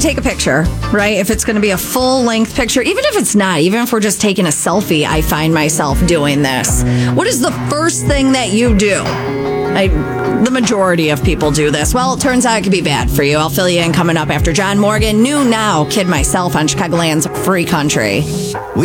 take a picture, right? If it's going to be a full-length picture, even if it's not, even if we're just taking a selfie, I find myself doing this. What is the first thing that you do? The majority of people do this. Well, it turns out it could be bad for you. I'll fill you in coming up after John Morgan. New Now, Kid Myself on Chicagoland's Free Country.